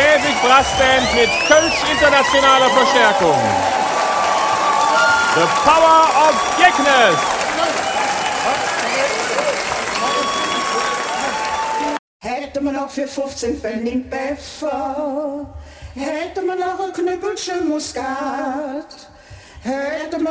Käfig Brassband mit Kölsch internationaler Verstärkung. The Power of Geknes. Hätte man auch für 15 Pfennig Pfeffer, hätte man auch ein Knüppelchen Muskat, hätte man